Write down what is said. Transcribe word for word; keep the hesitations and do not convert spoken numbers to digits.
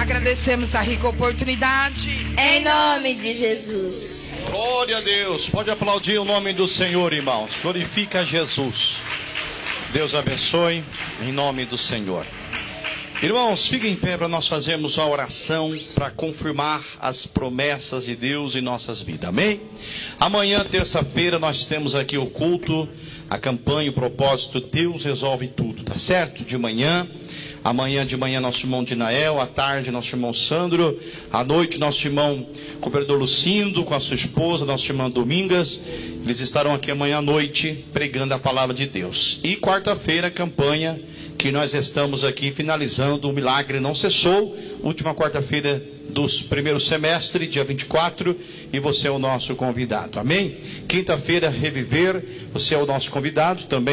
Agradecemos a rica oportunidade. Em nome de Jesus. Glória a Deus. Pode aplaudir o nome do Senhor, irmãos. Glorifica Jesus. Deus abençoe em nome do Senhor. Irmãos, fiquem em pé para nós fazermos a oração para confirmar as promessas de Deus em nossas vidas, amém? Amanhã, terça-feira, nós temos aqui o culto, a campanha, o propósito, Deus resolve tudo, tá certo? De manhã, amanhã de manhã nosso irmão Dinael, à tarde nosso irmão Sandro, à noite nosso irmão cooperador Lucindo, com a sua esposa, nossa irmã Domingas, eles estarão aqui amanhã à noite pregando a palavra de Deus. E quarta-feira, campanha, que nós estamos aqui finalizando, o milagre não cessou, última quarta-feira dos primeiros semestre, dia vinte e quatro, e você é o nosso convidado, amém? Quinta-feira, reviver, você é o nosso convidado também.